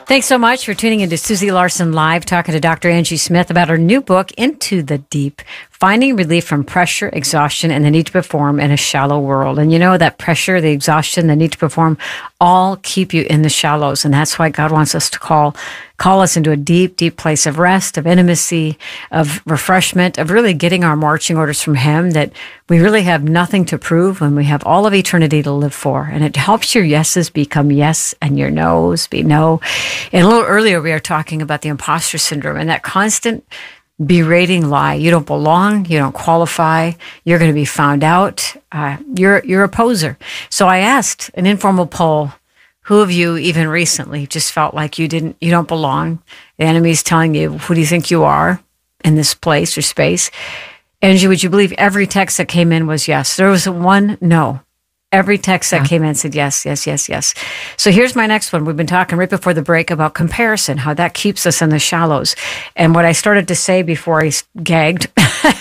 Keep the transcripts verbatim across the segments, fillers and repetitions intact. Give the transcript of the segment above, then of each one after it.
Thanks so much for tuning into Susie Larson Live, talking to Doctor Angie Smith about her new book, Into the Deep, Finding Relief from Pressure, Exhaustion, and the Need to Perform in a Shallow World. And you know that pressure, the exhaustion, the need to perform all keep you in the shallows. And that's why God wants us to call call us into a deep, deep place of rest, of intimacy, of refreshment, of really getting our marching orders from Him, that we really have nothing to prove when we have all of eternity to live for. And it helps your yeses become yes and your no's be no. And a little earlier, we were talking about the imposter syndrome and that constant berating lie. You don't belong. You don't qualify. You're going to be found out. Uh, you're you're a poser. So I asked an informal poll, who of you even recently just felt like you didn't, you don't belong? The enemy's telling you, who do you think you are in this place or space? Angie, would you believe every text that came in was yes? There was one no. Every text that yeah. came in said yes, yes, yes, yes. So here's my next one. We've been talking right before the break about comparison, how that keeps us in the shallows. And what I started to say before I gagged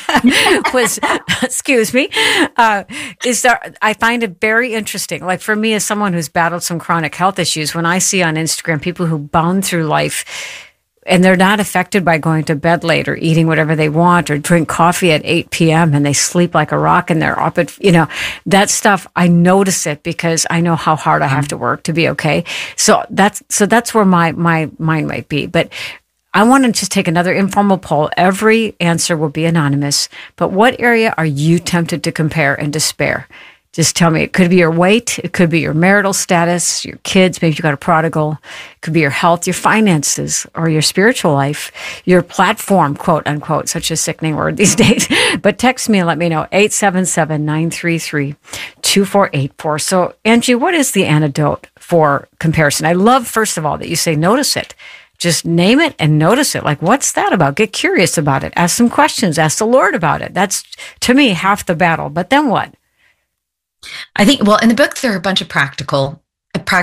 was, excuse me, uh, is that I find it very interesting. Like for me, as someone who's battled some chronic health issues, when I see on Instagram people who bound through life and they're not affected by going to bed late or eating whatever they want or drink coffee at eight p.m. and they sleep like a rock and they're up at, you know, that stuff, I notice it because I know how hard I have to work to be okay. So that's, so that's where my, my mind might be. But I want to just take another informal poll. Every answer will be anonymous, but what area are you tempted to compare and despair? Just tell me. It could be your weight. It could be your marital status, your kids. Maybe you got a prodigal. It could be your health, your finances, or your spiritual life, your platform, quote unquote, such a sickening word these days. But text me and let me know, eight seven seven, nine three three, two four eight four. So Angie, what is the antidote for comparison? I love, first of all, that you say notice it. Just name it and notice it. Like, what's that about? Get curious about it. Ask some questions. Ask the Lord about it. That's, to me, half the battle. But then what? I think, well, in the book, there are a bunch of practical